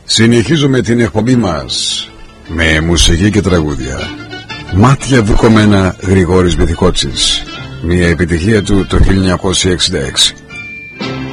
Συνεχίζουμε την εκπομπή μας με μουσική και τραγούδια. Μάτια βουκωμένα, Γρηγόρης Βυθικότσης. Μια επιτυχία του το 1966.